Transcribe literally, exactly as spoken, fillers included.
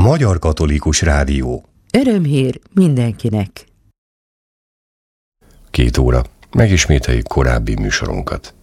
Magyar Katolikus Rádió. Örömhír mindenkinek. Két óra. Megismételjük korábbi műsorunkat.